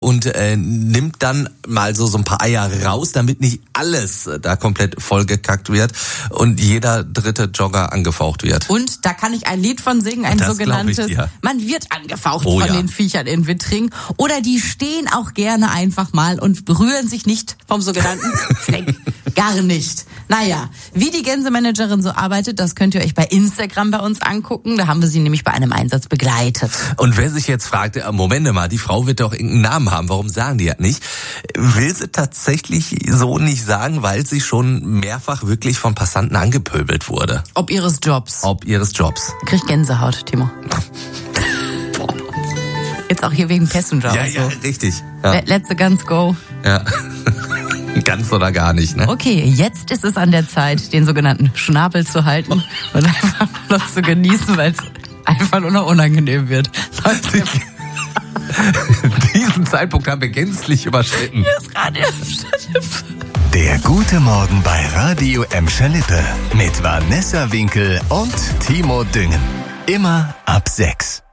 und nimmt dann mal so ein paar Eier raus, damit nicht alles da komplett vollgekackt wird und jeder dritte Jogger angefaucht wird. Und da kann ich ein Lied von singen, ein sogenanntes, man wird angefaucht von den Viechern in Wittring. Oder die stehen auch gerne einfach mal und berühren sich nicht vom sogenannten Fleck. Gar nicht. Naja, wie die Gänsemanagerin so arbeitet, das könnt ihr euch bei Instagram bei uns angucken. Da haben wir sie nämlich bei einem Einsatz begleitet. Und wer sich jetzt fragt, Moment mal, die Frau wird doch irgendeinen Namen haben, warum sagen die das nicht? Will sie tatsächlich so nicht sagen, weil sie schon mehrfach wirklich von Passanten angepöbelt wurde. Ob ihres Jobs. Kriegt Gänsehaut, Timo. Jetzt auch hier wegen Passenger. Ja, und so. Ja, richtig. Ja. Let's ganz go. Ja. Ganz oder gar nicht, ne? Okay, jetzt ist es an der Zeit, den sogenannten Schnabel zu halten und einfach noch zu genießen, weil es einfach nur noch unangenehm wird. Leute, diesen Zeitpunkt haben wir gänzlich überschritten. Hier ist Radio Der gute Morgen bei Radio Emscher-Lippe mit Vanessa Winkel und Timo Düngen. Immer ab 6.